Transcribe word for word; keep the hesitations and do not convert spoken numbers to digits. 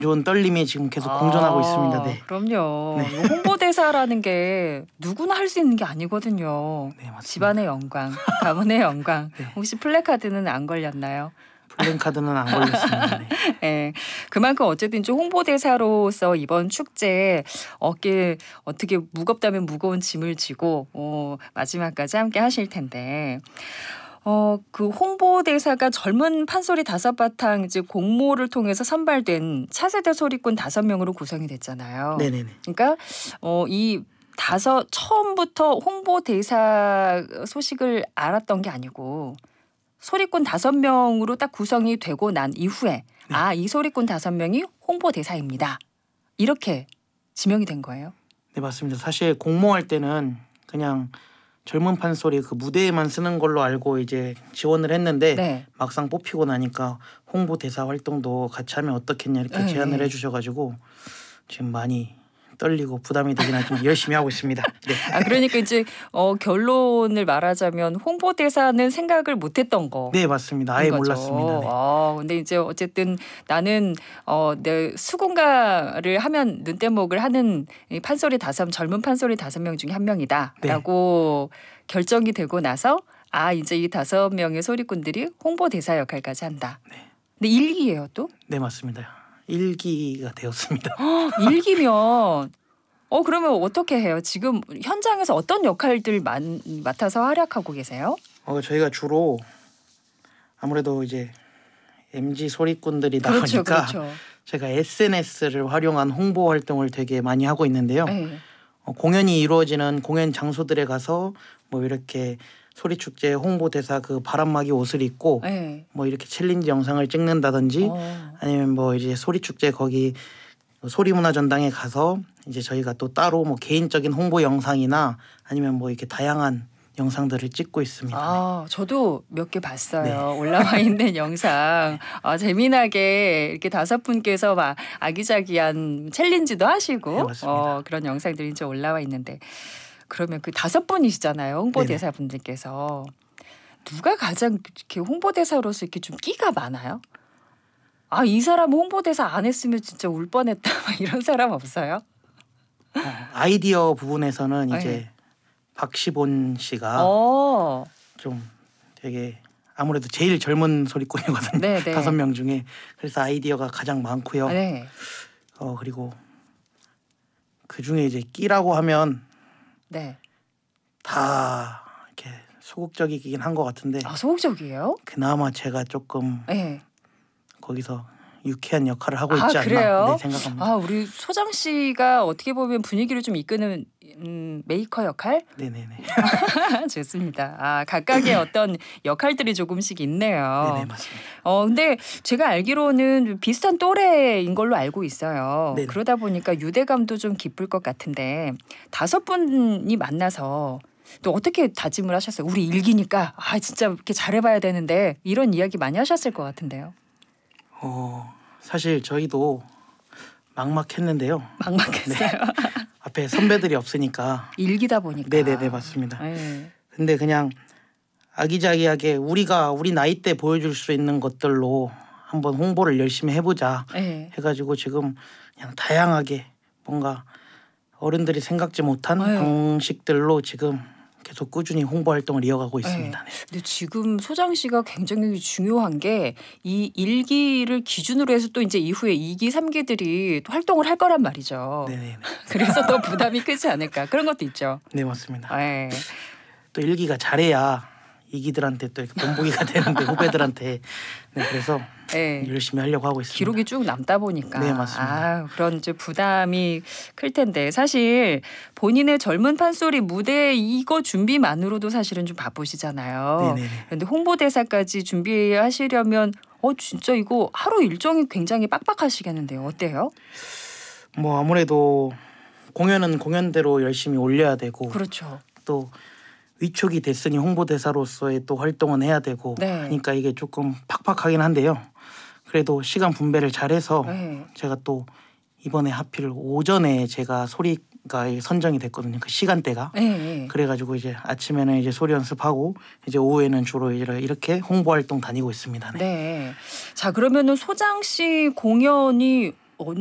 좋은 떨림이 지금 계속 아, 공존하고 있습니다. 네. 그럼요. 네. 이거 홍보대사라는 게 누구나 할 수 있는 게 아니거든요. 네, 맞습니다. 집안의 영광, 가문의 영광. 네. 혹시 플래카드는 안 걸렸나요? 플랜카드는 안 걸렸습니다. 네. 네, 그만큼 어쨌든 좀 홍보대사로서 이번 축제에 어깨 어떻게 무겁다면 무거운 짐을 지고 어, 마지막까지 함께 하실 텐데 어, 그 홍보대사가 젊은 판소리 다섯 바탕 이제 공모를 통해서 선발된 차세대 소리꾼 다섯 명으로 구성이 됐잖아요. 네네네. 그러니까 어, 이 다섯 처음부터 홍보대사 소식을 알았던 게 아니고 소리꾼 다섯 명으로 딱 구성이 되고 난 이후에 네. 아, 이 소리꾼 다섯 명이 홍보대사입니다. 이렇게 지명이 된 거예요. 네, 맞습니다. 사실 공모할 때는 그냥 젊은 판소리 그 무대에만 쓰는 걸로 알고 이제 지원을 했는데 네. 막상 뽑히고 나니까 홍보대사 활동도 같이 하면 어떻겠냐 이렇게 네. 제안을 해주셔가지고 지금 많이 떨리고 부담이 되긴 하지만 열심히 하고 있습니다. 네. 아, 그러니까 이제 어, 결론을 말하자면 홍보대사는 생각을 못했던 거. 네, 맞습니다. 아예 거죠. 몰랐습니다. 네. 아, 근데 이제 어쨌든 나는 어, 내 수군가를 하면 눈대목을 하는 이 판소리 다섯 젊은 판소리 다섯 명 중에 한 명이다라고 네. 결정이 되고 나서 아, 이제 이 다섯 명의 소리꾼들이 홍보대사 역할까지 한다. 네. 근데 일기예요, 또? 네, 맞습니다. 일기가 되었습니다. 일기면 어 그러면 어떻게 해요? 지금 현장에서 어떤 역할들 만, 맡아서 활약하고 계세요? 어, 저희가 주로 아무래도 이제 엠지 소리꾼들이다 그렇죠, 보니까 그렇죠. 제가 에스엔에스를 활용한 홍보 활동을 되게 많이 하고 있는데요. 네. 어, 공연이 이루어지는 공연 장소들에 가서 뭐 이렇게 소리축제 홍보대사 그 바람막이 옷을 입고 네. 뭐 이렇게 챌린지 영상을 찍는다든지 어. 아니면 뭐 이제 소리축제 거기 소리문화전당에 가서 이제 저희가 또 따로 뭐 개인적인 홍보 영상이나 아니면 뭐 이렇게 다양한 영상들을 찍고 있습니다. 아, 저도 몇 개 봤어요. 네. 올라와 있는 영상. 아, 재미나게 이렇게 다섯 분께서 막 아기자기한 챌린지도 하시고 네, 맞습니다. 어, 그런 영상들이 이제 올라와 있는데 그러면 그 다섯 분이시잖아요. 홍보대사 분들께서 누가 가장 이렇게 홍보대사로서 이렇게 좀 끼가 많아요? 아, 이 사람 홍보대사 안 했으면 진짜 울 뻔했다. 이런 사람 없어요? 어, 아이디어 부분에서는 네. 이제 박시본 씨가 어. 좀 되게 아무래도 제일 젊은 소리꾼이거든요. 네, 네. 다섯 명 중에. 그래서 아이디어가 가장 많고요. 네. 어 그리고 그 중에 이제 끼라고 하면 네. 다 이렇게 소극적이긴 한 것 같은데 아, 소극적이에요? 그나마 제가 조금 네. 거기서 유쾌한 역할을 하고 아, 있지 않나 그래요? 네, 생각합니다. 아, 우리 소장 씨가 어떻게 보면 분위기를 좀 이끄는 음, 메이커 역할? 네네네. 좋습니다. 아, 각각의 어떤 역할들이 조금씩 있네요. 네네, 맞습니다. 어, 근데 제가 알기로는 비슷한 또래인 걸로 알고 있어요. 네네. 그러다 보니까 유대감도 좀 깊을 것 같은데 다섯 분이 만나서 또 어떻게 다짐을 하셨어요? 우리 일기니까 아, 진짜 이렇게 잘해봐야 되는데 이런 이야기 많이 하셨을 것 같은데요. 어 사실 저희도 막막했는데요. 막막했어요. 네. 앞에 선배들이 없으니까. 일기다 보니까. 네네네, 맞습니다. 네. 근데 그냥 아기자기하게 우리가 우리 나이 때 보여줄 수 있는 것들로 한번 홍보를 열심히 해보자 네. 해가지고 지금 그냥 다양하게 뭔가 어른들이 생각지 못한 네. 방식들로 지금 계속 꾸준히 홍보 활동을 이어가고 있습니다. 네. 근데 지금 소장 씨가 굉장히 중요한 게 이 일기를 기준으로 해서 또 이제 이후에 이 기, 삼 기들이 또 활동을 할 거란 말이죠. 네네. 그래서 더 부담이 크지 않을까 그런 것도 있죠. 네, 맞습니다. 네. 또 일기가 잘해야 이기들한테 또 이렇게 본보기가 되는데 후배들한테 네, 그래서 네. 열심히 하려고 하고 있습니다. 기록이 쭉 남다 보니까 네, 맞습니다. 아, 그런 이제 부담이 클 텐데 사실 본인의 젊은 판소리 무대 이거 준비만으로도 사실은 좀 바쁘시잖아요. 네네. 그런데 홍보대사까지 준비하시려면 어 진짜 이거 하루 일정이 굉장히 빡빡하시겠는데요. 어때요? 뭐 아무래도 공연은 공연대로 열심히 올려야 되고 그렇죠. 또 위촉이 됐으니 홍보대사로서의 또 활동은 해야 되고 네. 하니까 이게 조금 팍팍하긴 한데요. 그래도 시간 분배를 잘해서 네. 제가 또 이번에 하필 오전에 제가 소리가 선정이 됐거든요. 그 시간대가. 네, 네. 그래가지고 이제 아침에는 이제 소리 연습하고 이제 오후에는 주로 이렇게 홍보 활동 다니고 있습니다. 네. 네. 자, 그러면은 소장 씨 공연이